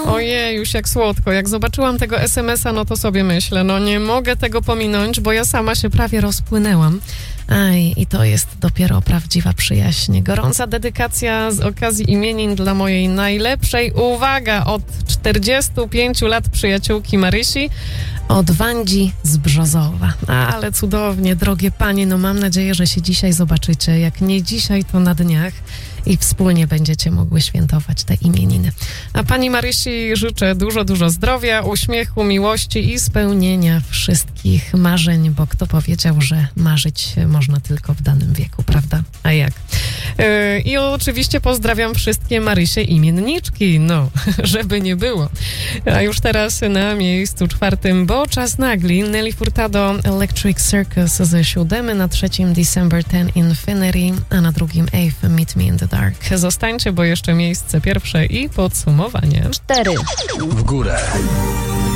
Ojej, już jak słodko. Jak zobaczyłam tego SMS-a, no to sobie myślę, no nie mogę tego pominąć, bo ja sama się prawie rozpłynęłam. Aj, i to jest dopiero prawdziwa przyjaźń. Gorąca dedykacja z okazji imienin dla mojej najlepszej, uwaga, od 45 lat przyjaciółki Marysi, od Wandzi z Brzozowa. Ale cudownie, drogie panie, no mam nadzieję, że się dzisiaj zobaczycie. Jak nie dzisiaj, to na dniach i wspólnie będziecie mogły świętować te imieniny. A pani Marysi życzę dużo zdrowia, uśmiechu, miłości i spełnienia wszystkich marzeń, bo kto powiedział, że marzyć można tylko w danym wieku, prawda? A jak? I oczywiście pozdrawiam wszystkie Marysie imienniczki, no, żeby nie było. A już teraz na miejscu 4, bo czas nagli, Nelly Furtado, Electric Circus ze 7, na 3 December 10 Infinity, a na 2 Ave Meet Me in the Dark. Zostańcie, bo jeszcze miejsce 1 i podsumowanie. 4. W górę.